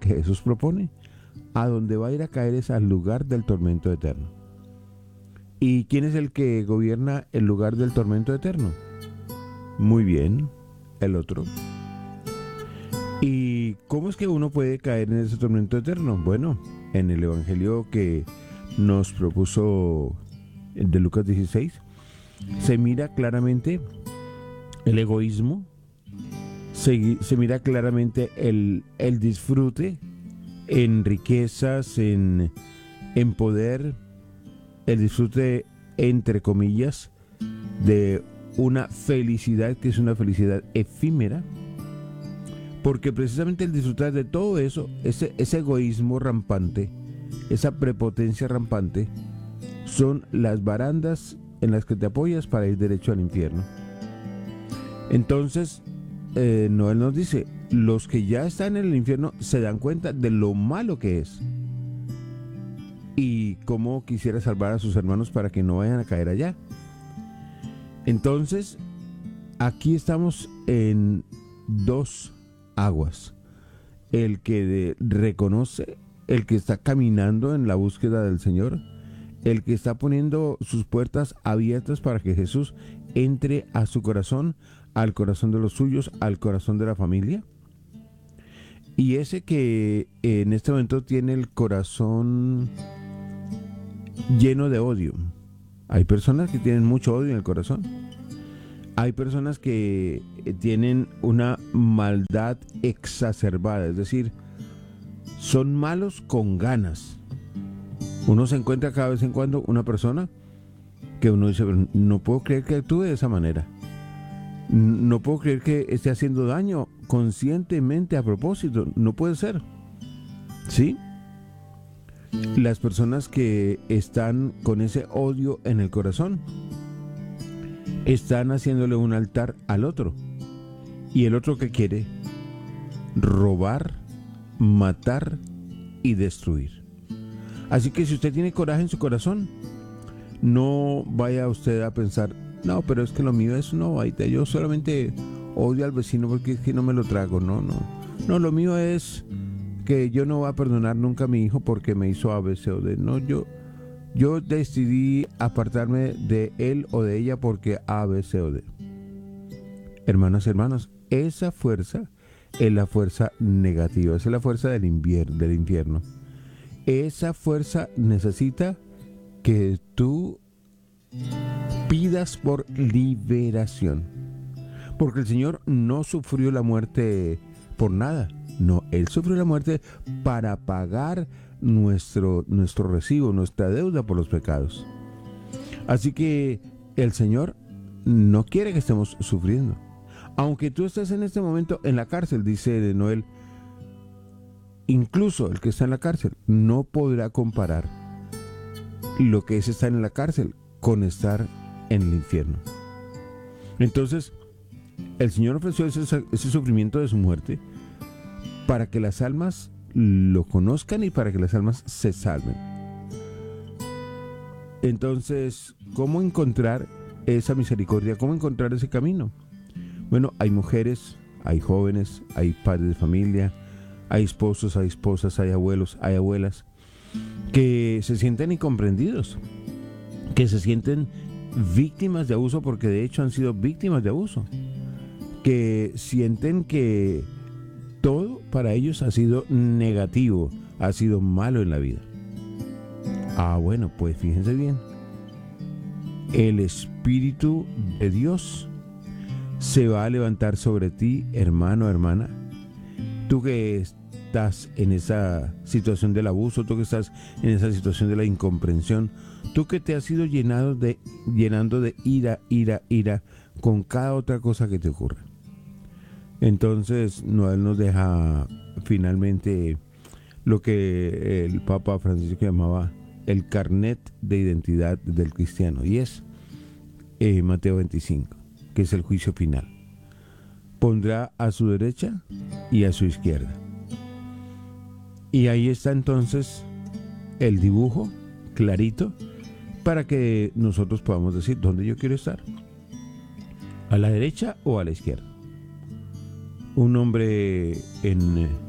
que Jesús propone. A donde va a ir a caer es al lugar del tormento eterno. ¿Y quién es el que gobierna el lugar del tormento eterno? Muy bien, el otro. ¿Y cómo es que uno puede caer en ese tormento eterno? Bueno, en el evangelio que nos propuso el de Lucas 16, se mira claramente el egoísmo, se mira claramente el disfrute en riquezas, en poder, el disfrute, entre comillas, de una felicidad que es una felicidad efímera, porque precisamente el disfrutar de todo eso, ese egoísmo rampante, esa prepotencia rampante, son las barandas en las que te apoyas para ir derecho al infierno. Entonces, Noel nos dice, los que ya están en el infierno se dan cuenta de lo malo que es y cómo quisiera salvar a sus hermanos para que no vayan a caer allá. Entonces, aquí estamos en dos aguas: el que reconoce, el que está caminando en la búsqueda del Señor, el que está poniendo sus puertas abiertas para que Jesús entre a su corazón, al corazón de los suyos, al corazón de la familia, y ese que en este momento tiene el corazón lleno de odio. Hay personas que tienen mucho odio en el corazón. Hay personas que tienen una maldad exacerbada, es decir, son malos con ganas. Uno se encuentra cada vez en cuando una persona que uno dice, no puedo creer que actúe de esa manera. No puedo creer que esté haciendo daño conscientemente a propósito. No puede ser. ¿Sí? Las personas que están con ese odio en el corazón están haciéndole un altar al otro. ¿Y el otro qué quiere? Robar, matar y destruir. Así que si usted tiene coraje en su corazón, no vaya usted a pensar, no, pero es que lo mío es no, yo solamente odio al vecino porque es que no me lo trago. No, lo mío es que yo no voy a perdonar nunca a mi hijo porque me hizo A, B, C o D. No, yo decidí apartarme de él o de ella porque A, B, C o D. Hermanas y hermanos, esa fuerza es la fuerza negativa, esa es la fuerza del infierno. Esa fuerza necesita que tú pidas por liberación. Porque el Señor no sufrió la muerte por nada. No, Él sufrió la muerte para pagar nuestro recibo, nuestra deuda por los pecados. Así que el Señor no quiere que estemos sufriendo. Aunque tú estés en este momento en la cárcel, dice Noel, incluso el que está en la cárcel no podrá comparar lo que es estar en la cárcel con estar en el infierno. Entonces, el Señor ofreció ese sufrimiento de su muerte para que las almas lo conozcan y para que las almas se salven. Entonces, ¿cómo encontrar esa misericordia? ¿Cómo encontrar ese camino? Bueno, hay mujeres, hay jóvenes, hay padres de familia, hay esposos, hay esposas, hay abuelos, hay abuelas que se sienten incomprendidos, que se sienten víctimas de abuso porque de hecho han sido víctimas de abuso, que sienten que todo para ellos ha sido negativo, ha sido malo en la vida. Bueno, pues fíjense bien, el Espíritu de Dios se va a levantar sobre ti, hermano, hermana. Tú que estás en esa situación del abuso, tú que estás en esa situación de la incomprensión, tú que te has ido llenando de ira con cada otra cosa que te ocurre. Entonces, Noel nos deja finalmente lo que el Papa Francisco llamaba el carnet de identidad del cristiano, y es Mateo 25, que es el juicio final. Pondrá a su derecha y a su izquierda. Y ahí está entonces el dibujo clarito para que nosotros podamos decir dónde yo quiero estar, a la derecha o a la izquierda. Un hombre en